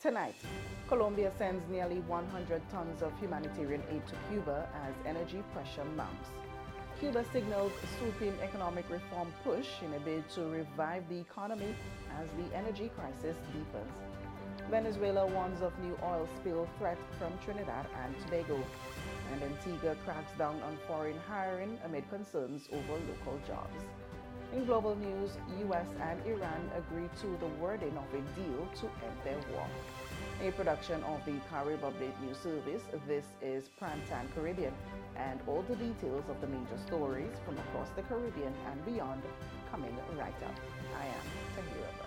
Tonight, Colombia sends nearly 100 tons of humanitarian aid to Cuba as energy pressure mounts. Cuba signals sweeping economic reform push in a bid to revive the economy as the energy crisis deepens. Venezuela warns of new oil spill threat from Trinidad and Tobago. And Antigua cracks down on foreign hiring amid concerns over local jobs. In global news, US and Iran agree to the wording of a deal to end their war. A production of the Carib Update News Service, this is Primetime Caribbean, and all the details of the major stories from across the Caribbean and beyond coming right up. I am Tahira.